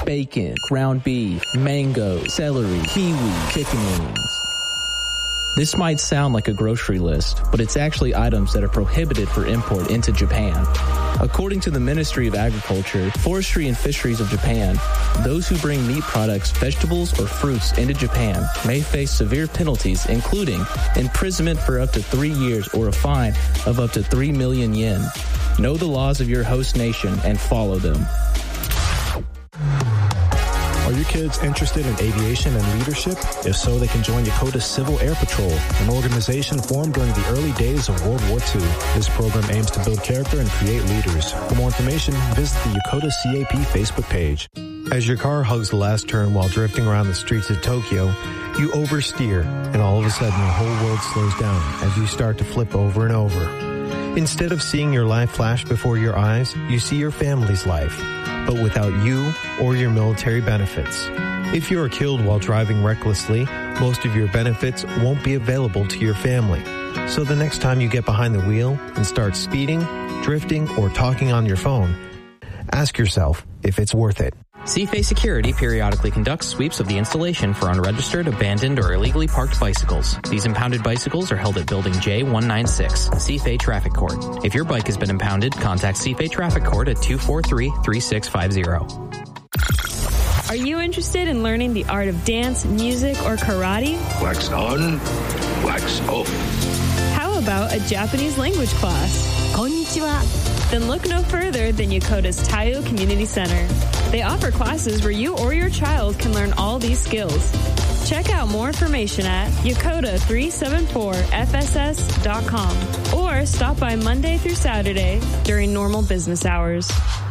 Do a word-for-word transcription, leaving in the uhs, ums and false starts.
bacon, ground beef, mango, celery, kiwi, chicken wings. This might sound like a grocery list, but it's actually items that are prohibited for import into Japan. According to the Ministry of Agriculture, Forestry and Fisheries of Japan, those who bring meat products, vegetables, or fruits into Japan may face severe penalties, including imprisonment for up to three years or a fine of up to three million yen. Know the laws of your host nation and follow them. Are your kids interested in aviation and leadership? If so, they can join Yokota Civil Air Patrol, an organization formed during the early days of World War Two. This program aims to build character and create leaders. For more information, visit the Yokota C A P Facebook page. As your car hugs the last turn while drifting around the streets of Tokyo, you oversteer, and all of a sudden your whole world slows down as you start to flip over and over. Instead of seeing your life flash before your eyes, you see your family's life, but without you or your military benefits. If you are killed while driving recklessly, most of your benefits won't be available to your family. So the next time you get behind the wheel and start speeding, drifting, or talking on your phone, ask yourself if it's worth it. C-F A Security periodically conducts sweeps of the installation for unregistered, abandoned, or illegally parked bicycles. These impounded bicycles are held at Building J one ninety-six, C F A Traffic Court. If your bike has been impounded, contact C F A Traffic Court at two four three, three six five zero. Are you interested in learning the art of dance, music, or karate? Wax on, wax off. How about a Japanese language class? Konnichiwa. Then look no further than Yokota's Taiyo Community Center. They offer classes where you or your child can learn all these skills. Check out more information at yokota three seven four f s s dot com or stop by Monday through Saturday during normal business hours.